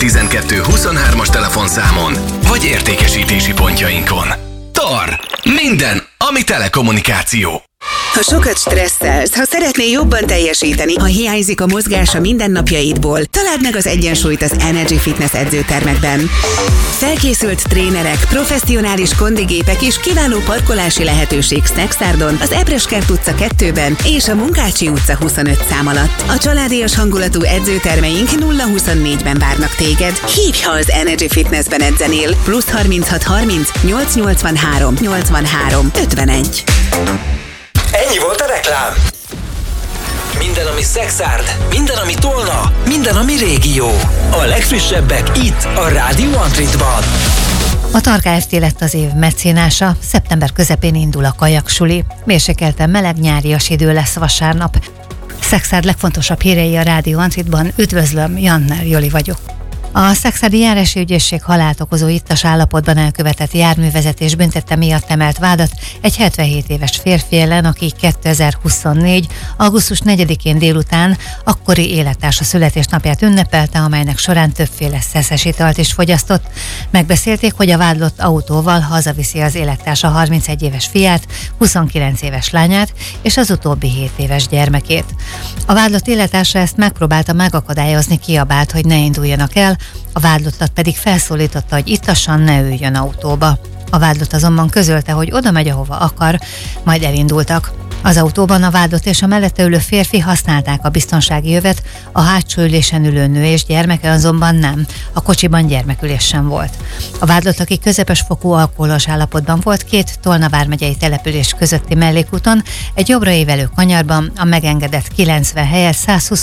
12 23-as telefonszámon, vagy értékesítési pontjainkon. TAR. Minden, ami telekommunikáció. Ha sokat stresszelsz, ha szeretnél jobban teljesíteni, ha hiányzik a mozgás a mindennapjaidból, találd meg az egyensúlyt az Energy Fitness edzőtermekben. Felkészült trénerek, professzionális kondigépek és kiváló parkolási lehetőség Snacksárdon, az Ebreskert utca 2-ben és a Munkácsi utca 25 szám alatt. A családias hangulatú edzőtermeink 0-24-ben várnak téged. Hívj, ha az Energy Fitnessben edzenél. +36 30 883 83 51. Ennyi volt a reklám. Minden, ami Szexárd, minden, ami Tolna, minden, ami régió. A legfrissebbek itt, a Rádió Antritban. A TAR Kft. Lett az év mecénása, szeptember közepén indul a kajaksuli. Mérsékelten meleg nyárias idő lesz vasárnap. Szexárd legfontosabb hírei a Rádió Antritban. Üdvözlöm, Janner Joli vagyok. A Szexárdi Járási Ügyészség halált okozó ittas állapotban elkövetett járművezetés büntette miatt emelt vádat egy 77 éves férfi ellen, aki 2024. augusztus 4-én délután akkori élettársa születésnapját ünnepelte, amelynek során többféle szeszes italt is fogyasztott. Megbeszélték, hogy a vádlott autóval hazaviszi az élettársa 31 éves fiát, 29 éves lányát és az utóbbi 7 éves gyermekét. A vádlott élettársa ezt megpróbálta megakadályozni, kiabált, hogy ne induljanak el, a vádlottat pedig felszólította, hogy ittasan ne üljön autóba. A vádlott azonban közölte, hogy oda megy, ahova akar, majd elindultak. Az autóban a vádlott és a mellette ülő férfi használták a biztonsági jövet, a hátsó ülésen ülő nő és gyermeke azonban nem, a kocsiban gyermekülés sem volt. A vádlott, aki közepes fokú alkoholos állapotban volt, két Tolna vármegyei település közötti mellékúton, egy jobbra évelő kanyarban a megengedett 90 helyett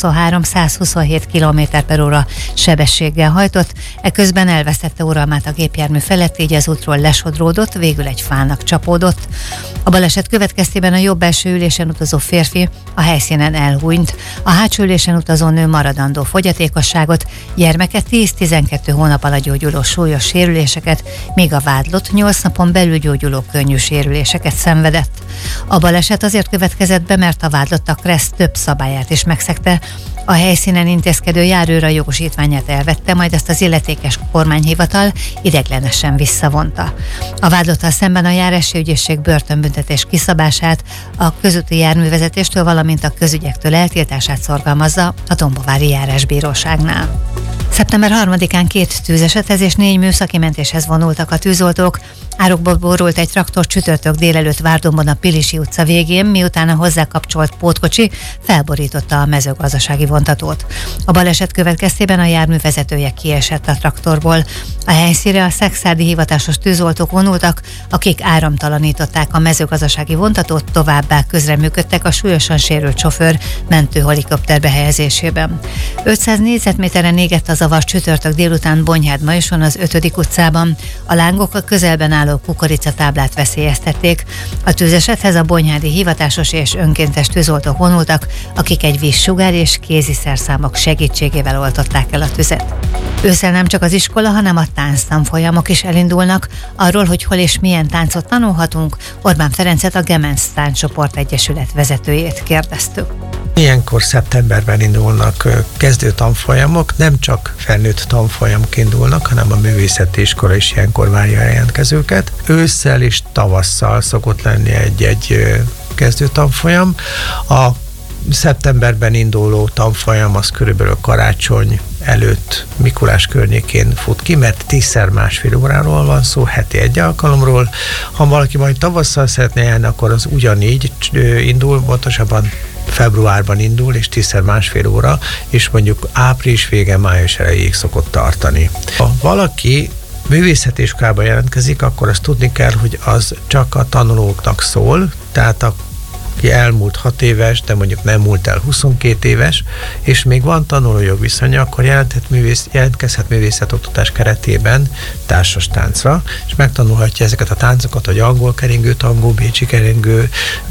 123-127 km/h sebességgel hajtott, eközben elvesztette uralmát a gépjármű felett, így az útról lesodródott, végül egy fának csapódott. A baleset következtében a jobb első ülésen utazó férfi a helyszínen elhunyt. A hátsó ülésen utazó nő maradandó fogyatékosságot, gyermeke 10-12 hónap alatt gyógyuló súlyos sérüléseket, míg a vádlott 8 napon belül gyógyuló könnyű sérüléseket szenvedett. A baleset azért következett be, mert a vádlott a KRESZ több szabályát is megszegte. A helyszínen intézkedő járőr a jogosítványát elvette, majd ezt az illetékes kormányhivatal ideiglenesen visszavonta. A vádlottal szemben a Járási Ügyészség börtönbüntetés kiszabását, a közúti járművezetéstől, valamint a közügyektől eltiltását szorgalmazza a Dombovári Járásbíróságnál. Szeptember 3-án 2 tűzesethez és 4 műszaki mentéshez vonultak a tűzoltók. Árokból borult egy traktor csütörtök délelőtt Várdombon a Pilisi utca végén, miután a hozzá kapcsolt pótkocsi felborította a mezőgazdasági vontatót. A baleset következtében a jármű vezetője kiesett a traktorból. A helyszínre a szexárdi hivatásos tűzoltók vonultak, akik áramtalanították a mezőgazdasági vontatót, továbbá közreműködtek a súlyosan sérült sofőr mentőhelikopterbe helyezésében. 500 négyzetméteren égett a zavar csütörtök délután Bonyhád-Majoson az 5. utcában. A lángok a közelben álló kukoricatáblát veszélyeztették. A tűzesethez a bonyhádi hivatásos és önkéntes tűzoltók vonultak, akik egy vízsugár és kéziszerszámok segítségével oltották el a tüzet. Ősszel nem csak az iskola, hanem a tánctanfolyamok is elindulnak. Arról, hogy hol és milyen táncot tanulhatunk, Orbán Ferencet, a Gemenc Tánccsoport Egyesület vezetőjét kérdeztük. Ilyenkor szeptemberben indulnak kezdő tanfolyamok, nem csak felnőtt tanfolyamok indulnak, hanem a művészeti iskola is ilyenkor várja a jelentkezőket. Ősszel és tavasszal szokott lenni egy kezdő tanfolyam. A szeptemberben induló tanfolyam az körülbelül karácsony előtt Mikulás környékén fut ki, mert 10x1,5 óráról van szó, heti egy alkalomról. Ha valaki majd tavasszal szeretne járni, akkor az ugyanígy indul, pontosabban februárban indul, és 10x1,5 óra, és mondjuk április vége, május elejéig szokott tartani. Ha valaki művészeti iskolába jelentkezik, akkor azt tudni kell, hogy az csak a tanulóknak szól, tehát aki elmúlt 6 éves, de mondjuk nem múlt el 22 éves, és még van tanulójogviszonya, akkor jelentkezhet művészetoktatás keretében társas táncra, és megtanulhatja ezeket a táncokat, hogy angol keringő, tangó, bécsi keringő,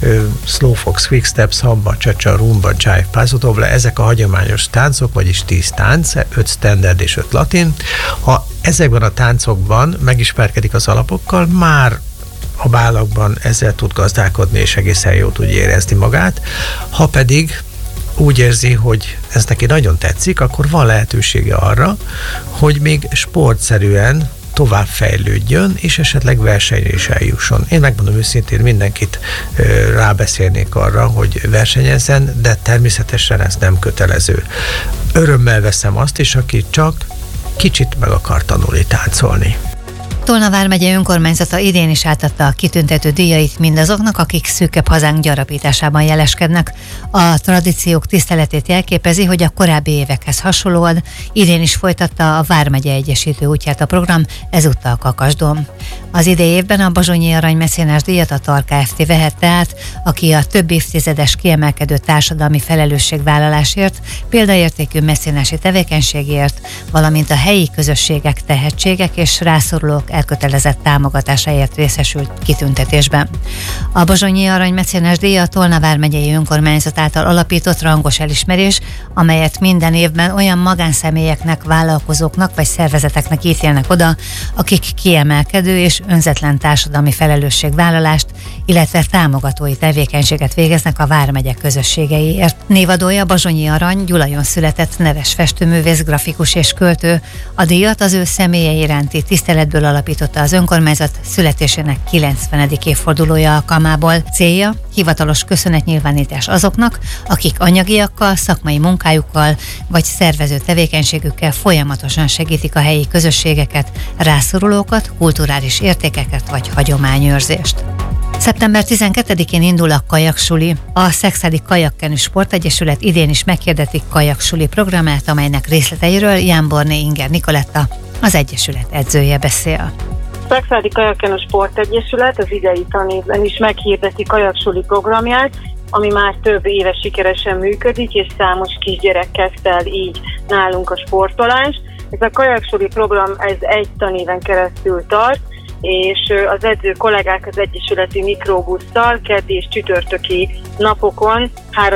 slow fox, quick step, szamba, csa-csa, rumba, jive, paso doble, ezek a hagyományos táncok, vagyis 10 tánc, 5 standard és 5 latin. Ha ezekben a táncokban megismerkedik az alapokkal, már a bálakban ezzel tud gazdálkodni, és egészen jól tud érezni magát. Ha pedig úgy érzi, hogy ez neki nagyon tetszik, akkor van lehetősége arra, hogy még sportszerűen tovább fejlődjön, és esetleg versenyre is eljusson. Én megmondom őszintén, mindenkit rábeszélnék arra, hogy versenyezzen, de természetesen ez nem kötelező. Örömmel veszem azt is, aki csak kicsit meg akar tanulni táncolni. Tolna vármegye önkormányzata idén is átadta a kitüntető díjait mindazoknak, akik szűkebb hazánk gyarapításában jeleskednek. A tradíciók tiszteletét jelképezi, hogy a korábbi évekhez hasonlóan idén is folytatta a Vármegye Egyesítő útját a program, ezúttal Kakasdon. Az idei évben a Bazsonyi Arany mecénás díjat a TAR Kft. Vehette át, aki a több évtizedes kiemelkedő társadalmi felelősségvállalásért, példaértékű mecénási tevékenységért, valamint a helyi közösségek, tehetségek és rászorulók elkötelezett támogatásáért részesült kitüntetésben. A Bazsonyi Arany mecénás díja a Tolna vármegyei önkormányzat által alapított rangos elismerés, amelyet minden évben olyan magánszemélyeknek, vállalkozóknak vagy szervezeteknek ítélnek oda, akik kiemelkedő és önzetlen társadalmi felelősségvállalást, illetve támogatói tevékenységet végeznek a vármegye közösségeiért. Névadója Bazsonyi Arany Gyulajon született neves festőművész, grafikus és költő. A díjat az ő személye iránti tiszteletből alapította az önkormányzat születésének 90. évfordulója alkalmából. Célja hivatalos köszönetnyilvánítás azoknak, akik anyagiakkal, szakmai munkájukkal vagy szervező tevékenységükkel folyamatosan segítik a helyi közösségeket, rászorulókat, kulturális értékeket vagy hagyományőrzést. Szeptember 12-én indul a kajaksuli. A Szekszárdi Kajakkenű Sportegyesület idén is meghirdeti kajaksuli programját, amelynek részleteiről Jánborné Inger Nikoletta, az egyesület edzője beszél. A Szekszárdi Kajakkenű Sportegyesület az idei tanévben is meghirdeti kajaksuli programját, ami már több éve sikeresen működik, és számos kisgyerek kezdte el így nálunk a sportolást. Ez a kajaksuli program egy tanéven keresztül tart, és az edző kollégák az egyesületi mikrobusszal keddi és csütörtöki napokon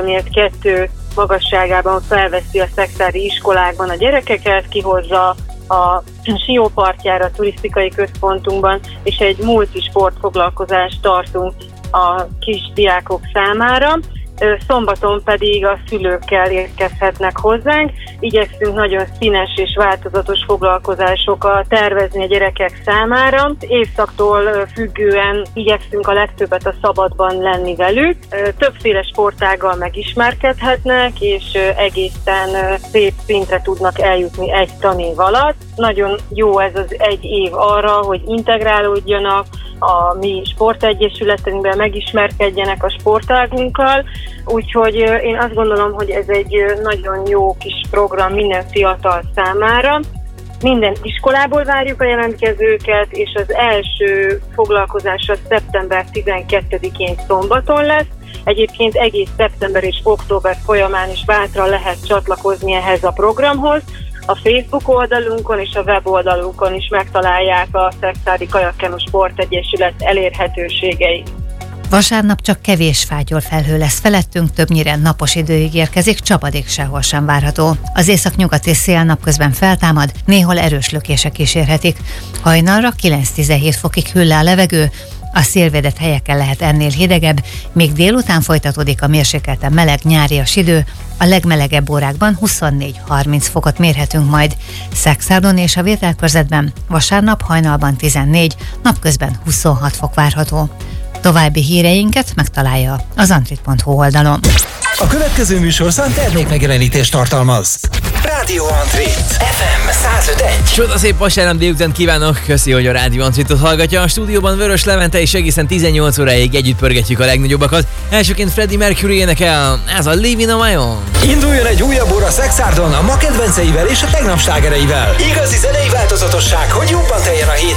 3x2 magasságában felveszi a szekszárdi iskolákban a gyerekeket, kihozza a Siópartjára, a turisztikai központunkban, és egy multisportfoglalkozást tartunk a kis diákok számára. Szombaton pedig a szülőkkel érkezhetnek hozzánk. Igyekszünk nagyon színes és változatos foglalkozásokat tervezni a gyerekek számára. Évszaktól függően igyekszünk a legtöbbet a szabadban lenni velük. Többféle sportággal megismerkedhetnek, és egészen szép szintre tudnak eljutni egy tanév alatt. Nagyon jó ez az egy év arra, hogy integrálódjanak a mi sportegyesületünkben, megismerkedjenek a sportágunkkal, úgyhogy én azt gondolom, hogy ez egy nagyon jó kis program minden fiatal számára. Minden iskolából várjuk a jelentkezőket, és az első foglalkozásra szeptember 12-én szombaton lesz. Egyébként egész szeptember és október folyamán is bátran lehet csatlakozni ehhez a programhoz. A Facebook oldalunkon és a weboldalunkon is megtalálják a Szekszárdi Kajakkenű Sportegyesület elérhetőségeit. Vasárnap csak kevés fátyolfelhő lesz felettünk, többnyire napos időig érkezik, csapadék sehol sem várható. Az északnyugati szél napközben feltámad, néhol erős lökések kísérhetik. Hajnalra 9-17 fokig hűl le a levegő, a szélvédett helyeken lehet ennél hidegebb, még délután folytatódik a mérsékelten meleg nyárias idő, a legmelegebb órákban 24-30 fokot mérhetünk majd. Szekszárdon és a Vételkörzetben vasárnap hajnalban 14, napközben 26 fok várható. További híreinket megtalálja az antrit.hu oldalon. A következő műsorszám termékmegjelenítést tartalmaz. Rádió Antrit FM 105.1. Csoda szép vasárnap délután kívánok, köszi, hogy a Rádió Antritot hallgatja. A stúdióban Vörös Levente és egészen 18 óráig együtt pörgetjük a legnagyobbakat. Elsőként Freddie Mercury énekel, ez a Living on My Own. Induljon egy újabb óra Szekszárdon a ma kedvenceivel és a tegnap slágereivel. Igazi zenei változatosság, hogy jobban teljen a hét.